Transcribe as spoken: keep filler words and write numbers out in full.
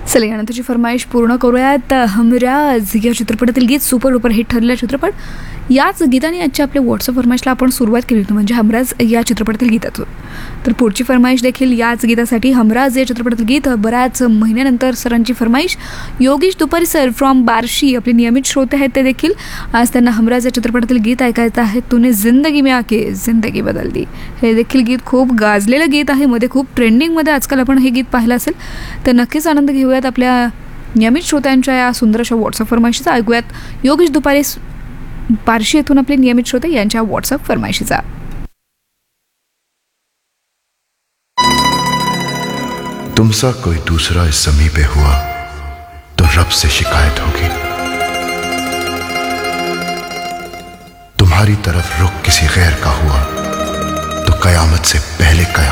चला यानंतरची फरमाईश पूर्ण करूयात. हमराज या चित्रपटातील गीत सुपर डुपर हिट ठरलेला चित्रपट. याच गीताने आजच्या आपल्या व्हॉट्सअप फरमाईशला आपण सुरुवात केली होती, म्हणजे हमराज या चित्रपटातील गीतातून. तर पुढची फरमाईश देखील याच गीतासाठी. हमराज या चित्रपटातील गीत बऱ्याच महिन्यानंतर सरांची फरमाईश. योगेश दुपारी सर फ्रॉम बार्शी आपले नियमित श्रोते आहेत, ते देखील आज त्यांना हमराज या चित्रपटातील गीत ऐकायचं आहे. तूने जिंदगी में आके जिंदगी बदल दी. हे देखील गीत खूप गाजलेलं गीत आहे, मध्ये खूप ट्रेंडिंगमध्ये आजकाल आपण हे गीत पाहिलं असेल. तर नक्कीच आनंद घेऊयात आपल्या नियमित श्रोत्यांच्या या सुंदर अशा व्हॉट्सअप फरमाईशीचा. ऐकूयात योगेश दुपारी बार्शी येथून आपले नियमित श्रोते यांच्या व्हॉट्सअप फरमाईशीचा. तुमसा कोई दूसरा इस ज़मीं पे हुआ तो रब से शिकायत होगी. तुम्हारी तरफ रुख किसी गैर का हुआ तो कयामत से पहले कयामत